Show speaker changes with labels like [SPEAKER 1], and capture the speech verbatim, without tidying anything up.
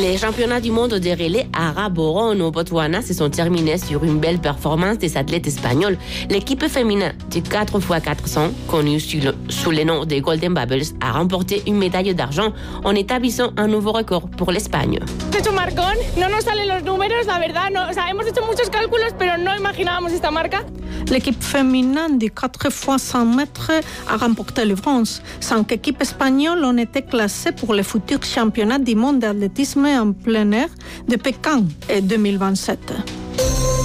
[SPEAKER 1] Les championnats du monde de relais à Gaborone au Botswana se sont terminés sur une belle performance des athlètes espagnols. L'équipe féminine de quatre par quatre cents, connue sous le, sous le nom des Golden Bubbles, a remporté une médaille d'argent en établissant un nouveau record pour l'Espagne.
[SPEAKER 2] Es un marcón, no nos salen los números, la verdad, no, o sea, hemos hecho muchos cálculos, pero no imaginábamos esta marca.
[SPEAKER 3] L'équipe féminine de quatre fois cent mètres a remporté le bronze. Cinq équipes espagnoles ont été classées pour les futurs championnats du monde d'athlétisme en plein air de Pékin en deux mille vingt-sept.